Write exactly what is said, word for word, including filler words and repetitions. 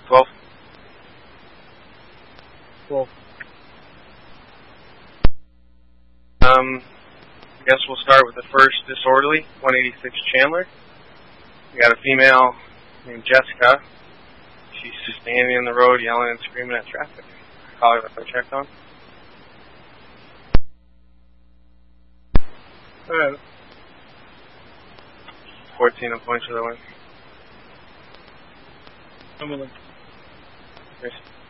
twelve. twelve. Um, I guess we'll start with the first disorderly, one eighty-six Chandler. We got a female named Jessica. She's just standing in the road yelling and screaming at traffic. Call her I checked on. Alright. fourteen a bunch of the way. I'm gonna... There's